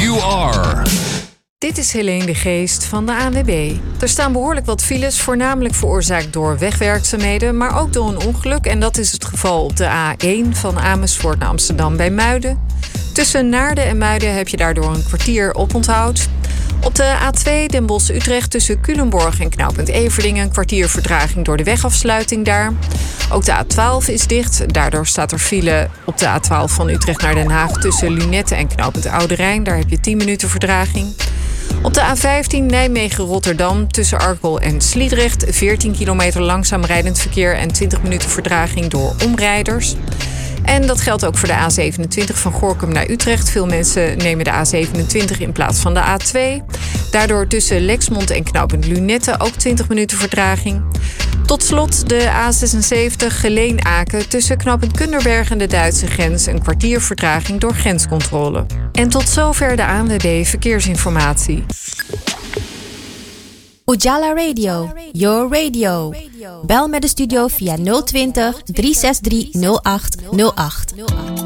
you are. Dit is Helene de Geest van de ANWB. Er staan behoorlijk wat files, voornamelijk veroorzaakt door wegwerkzaamheden, maar ook door een ongeluk. En dat is het geval op de A1 van Amersfoort naar Amsterdam bij Muiden. Tussen Naarden en Muiden heb je daardoor een kwartier oponthoud. Op de A2 Den Bosch-Utrecht tussen Culemborg en knooppunt Everdingen een kwartier vertraging door de wegafsluiting daar. Ook de A12 is dicht. Daardoor staat er file op de A12 van Utrecht naar Den Haag tussen Lunetten en knooppunt Oude Rijn. Daar heb je 10 minuten vertraging. Op de A15 Nijmegen-Rotterdam tussen Arkel en Sliedrecht 14 kilometer langzaam rijdend verkeer en 20 minuten vertraging door omrijders. En dat geldt ook voor de A27 van Gorinchem naar Utrecht. Veel mensen nemen de A27 in plaats van de A2. Daardoor tussen Lexmond en knooppunt Lunetten ook 20 minuten vertraging. Tot slot de A76 Geleen-Aken tussen knooppunt Kunderberg en de Duitse grens een kwartier vertraging door grenscontrole. En tot zover de ANWB Verkeersinformatie. Ujala Radio, your radio. Bel met de studio via 020 363 0808.